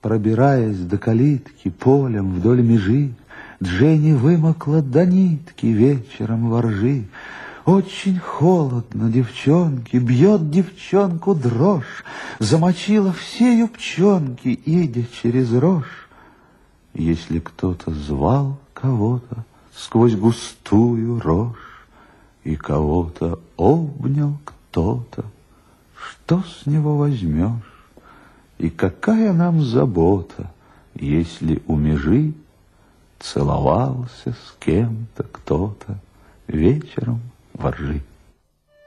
Пробираясь до калитки полем вдоль межи, Дженни вымокла до нитки вечером во ржи. Очень холодно девчонке, бьет девчонку дрожь, Замочила все юбчонки, идя через рожь. Если кто-то звал кого-то сквозь густую рожь, И кого-то обнял кто-то, что с него возьмешь? И какая нам забота, если у межи целовался с кем-то кто-то вечером во ржи?